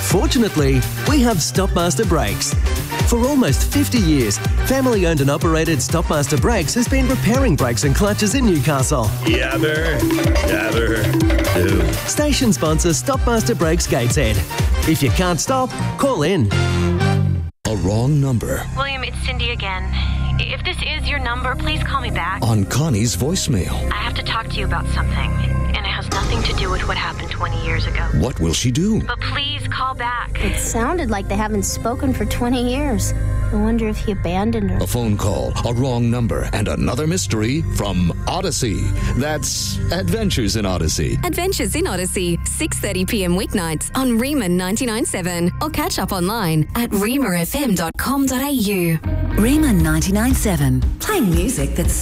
Fortunately, we have Stopmaster Brakes. For almost 50 years, family-owned and operated Stopmaster Brakes has been repairing brakes and clutches in Newcastle. Yabber, do. Station sponsor Stopmaster Brakes Gateshead. If you can't stop, call in. A wrong number. William, it's Cindy again. If this is your number, please call me back. On Connie's voicemail. I have to talk to you about something, and it has nothing to do with what happened 20 years ago. What will she do? But please call back. It sounded like they haven't spoken for 20 years. I wonder if he abandoned her. A phone call, a wrong number, and another mystery from Odyssey. That's Adventures in Odyssey. Adventures in Odyssey, 6:30 p.m. weeknights on Rima 99.7 or catch up online at rimafm.com.au. Rima 99.7, playing music that's